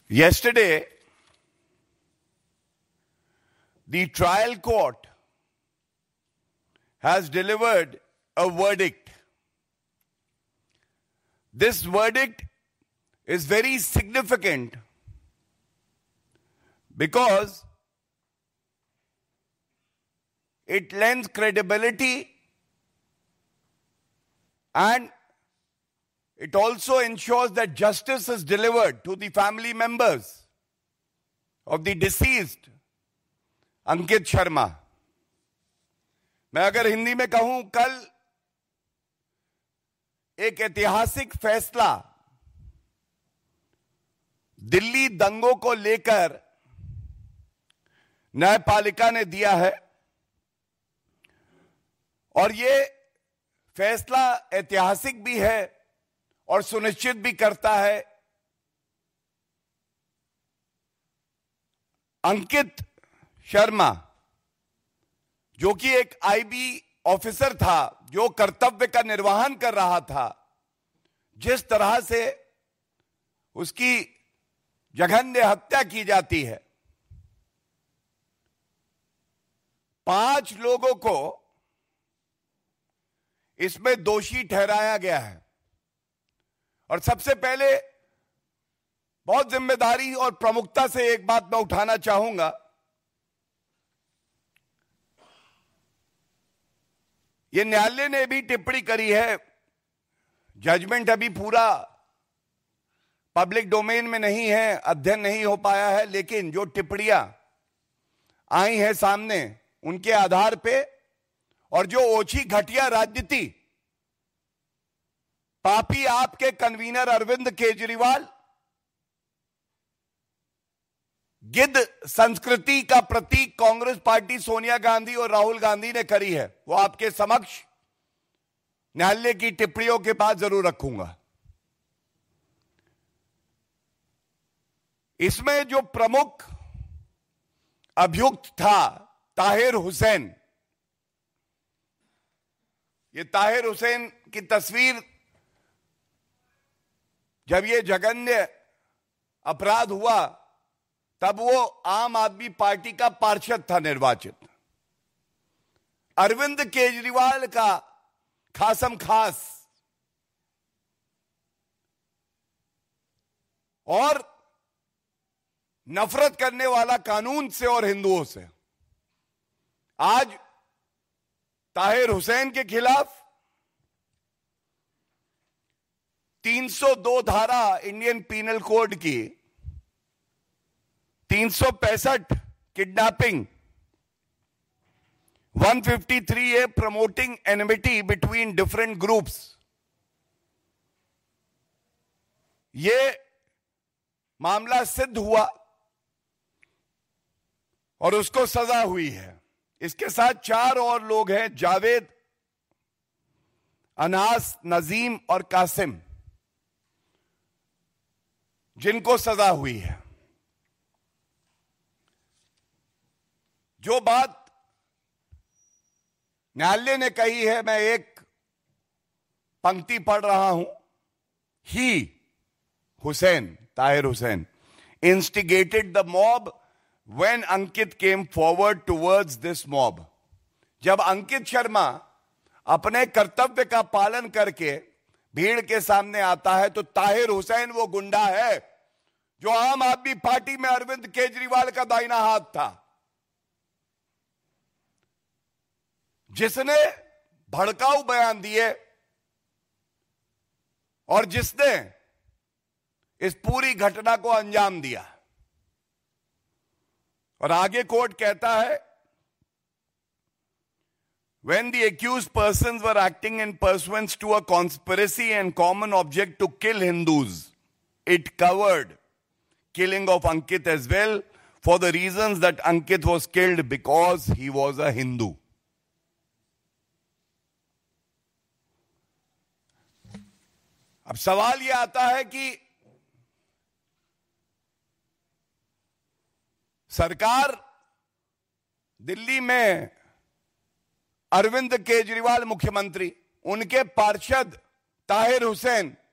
Yesterday, the trial court has delivered a verdict. This verdict is very significant because it lends credibility and it also ensures that justice is delivered to the family members of the deceased Ankit Sharma. मैं अगर हिंदी में कहूं, कल एक ऐतिहासिक फैसला दिल्ली दंगों को लेकर न्यायपालिका ने दिया है और ये फैसला ऐतिहासिक भी है और सुनिश्चित भी करता है अंकित शर्मा, जो कि एक आईबी ऑफिसर था, जो कर्तव्य का निर्वहन कर रहा था, जिस तरह से उसकी जघन्य हत्या की जाती है, 5 लोगों को इसमें दोषी ठहराया गया है. और सबसे पहले बहुत जिम्मेदारी और प्रमुखता से एक बात मैं उठाना चाहूंगा. ये न्यायालय ने भी टिप्पणी करी है, जजमेंट अभी पूरा पब्लिक डोमेन में नहीं है, अध्ययन नहीं हो पाया है, लेकिन जो टिप्पणियां आई हैं सामने, उनके आधार पे और जो ओछी घटिया राजनीति पापी आपके कन्वीनर अरविंद केजरीवाल गिद्ध संस्कृति का प्रतीक कांग्रेस पार्टी सोनिया गांधी और राहुल गांधी ने करी है, वो आपके समक्ष न्यायालय की टिप्पणियों के बाद जरूर रखूंगा. इसमें जो प्रमुख अभियुक्त था ताहिर हुसैन, ये ताहिर हुसैन की तस्वीर, जब ये जघन्य अपराध हुआ तब वो आम आदमी पार्टी का पार्षद था निर्वाचित. अरविंद केजरीवाल का खासम खास और नफरत करने वाला कानून से और हिंदुओं से. आज ताहिर हुसैन के खिलाफ 302 धारा इंडियन पीनल कोड की, 365 kidnapping, 153A promoting एनिमिटी between different groups, ये मामला सिद्ध हुआ और उसको सजा हुई है. इसके साथ 4 और लोग हैं, जावेद, अनास, नजीम और कासिम, जिनको सजा हुई है. जो बात न्यायालय ने कही है, मैं एक पंक्ति पढ़ रहा हूं. ही, Hussain, Tahir Hussain, instigated the mob when Ankit came forward towards this mob. जब अंकित शर्मा अपने कर्तव्य का पालन करके भीड़ के सामने आता है, तो ताहिर हुसैन वो गुंडा है जो आम आदमी पार्टी में अरविंद केजरीवाल का दाहिना हाथ था, जिसने भड़काऊ बयान दिए और जिसने इस पूरी घटना को अंजाम दिया. और आगे कोर्ट कहता है, when the accused persons were acting in pursuance to a conspiracy and common object to kill Hindus, it covered killing of Ankit as well, for the reasons that Ankit was killed because he was a Hindu. अब सवाल यह आता है कि सरकार दिल्ली में अरविंद केजरीवाल मुख्यमंत्री, उनके पार्षद ताहिर हुसैन